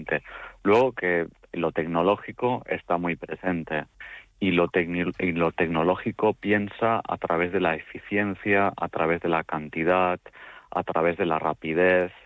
evidente. Luego que lo tecnológico está muy presente y lo tecnológico piensa a través de la eficiencia, a través de la cantidad, a través de la rapidez,